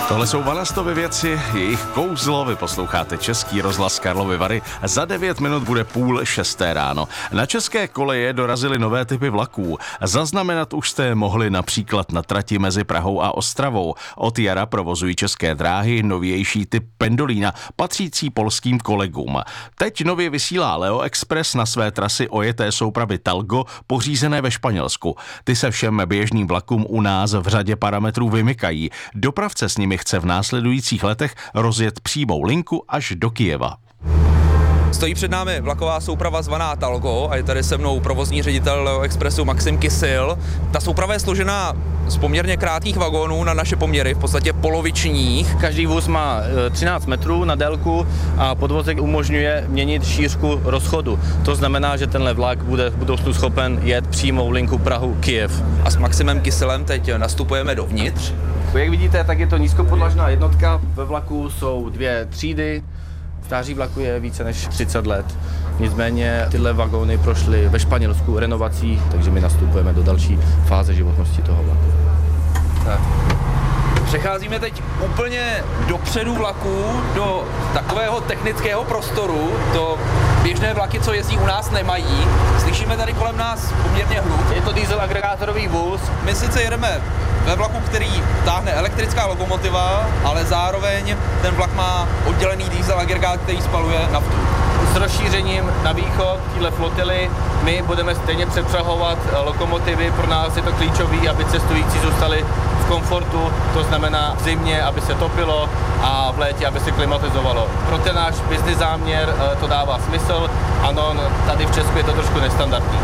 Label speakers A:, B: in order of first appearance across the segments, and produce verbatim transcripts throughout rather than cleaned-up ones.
A: Tohle jsou Vanastovy věci, jejich kouzlo, vy posloucháte Český rozhlas Karlovy Vary. Za devět minut bude půl šesté ráno. Na české koleje dorazily nové typy vlaků. Zaznamenat už jste mohli například na trati mezi Prahou a Ostravou. Od jara provozují České dráhy novější typ pendolína, patřící polským kolegům. Teď nově vysílá Leo Express na své trasy ojeté soupravy Talgo, pořízené ve Španělsku. Ty se všem běžným vlakům u nás v řadě parametrů vymykají. Dopravce s nimi chce v následujících letech rozjet přímou linku až do Kyjeva.
B: Stojí před námi vlaková souprava zvaná Talgo a je tady se mnou provozní ředitel Leo Expressu Maxim Kysil. Ta souprava je složená z poměrně krátkých vagónů na naše poměry, v podstatě polovičních.
C: Každý vůz má třináct metrů na délku a podvozek umožňuje měnit šířku rozchodu. To znamená, že tenhle vlak bude v budoucnu schopen jet přímou linku Prahu-Kyjev.
B: A s Maximem Kysilem teď nastupujeme dovnitř.
C: Jak vidíte, tak je to nízkopodlažná jednotka. Ve vlaku jsou dvě třídy. Stáří vlaku je více než třicet let. Nicméně tyhle vagóny prošly ve Španělsku renovací, takže my nastupujeme do další fáze životnosti toho vlaku.
B: Tak. Přecházíme teď úplně dopředu vlaku do takového technického prostoru. To běžné vlaky, co jezdí u nás, nemají. Slyšíme tady kolem nás poměrně hluk.
C: Je to diesel agregátorový vůz.
B: My sice jedeme ve vlaku, který táhne elektrická lokomotiva, ale zároveň ten vlak má oddělený diesel agregát, který spaluje naftu.
C: S rozšířením na východ téhle flotily my budeme stejně přepřahovat lokomotivy. Pro nás je to klíčové, aby cestující zůstali v komfortu, to znamená v zimě, aby se topilo a v létě, aby se klimatizovalo. Pro ten náš business záměr to dává smysl. Ano, tady v Česku je to trošku nestandardní.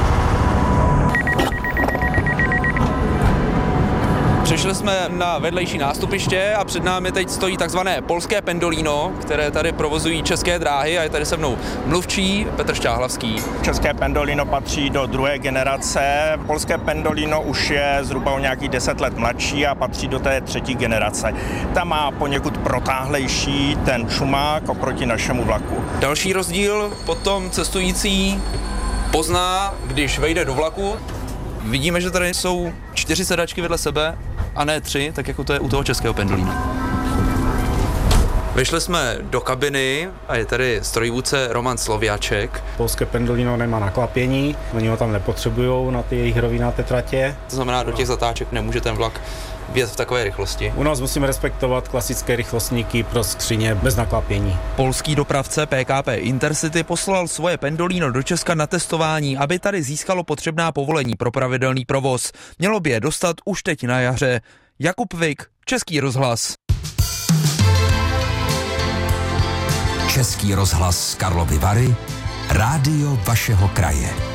B: Přešli jsme na vedlejší nástupiště a před námi teď stojí takzvané polské pendolino, které tady provozují České dráhy a je tady se mnou mluvčí Petr Šťáhlavský.
D: České pendolino patří do druhé generace, polské pendolino už je zhruba o nějakých deset let mladší a patří do té třetí generace. Ta má poněkud protáhlejší ten čumák oproti našemu vlaku.
B: Další rozdíl potom cestující pozná, když vejde do vlaku. Vidíme, že tady jsou čtyři sedačky vedle sebe a ne tři, tak jako to je u toho českého pendolína. Vyšli jsme do kabiny a je tady strojvůdce Roman Sloviaček.
E: Polské pendolino nemá naklapění, oni ho tam nepotřebujou na ty jejich rovináté tratě.
B: To znamená, do těch zatáček nemůže ten vlak vjet v takové rychlosti.
E: U nás musíme respektovat klasické rychlostníky pro skříně bez naklapění.
B: Polský dopravce P K P Intercity poslal svoje pendolino do Česka na testování, aby tady získalo potřebná povolení pro pravidelný provoz. Mělo by je dostat už teď na jaře. Jakub Vik, Český rozhlas.
F: Český rozhlas Karlovy Vary, rádio vašeho kraje.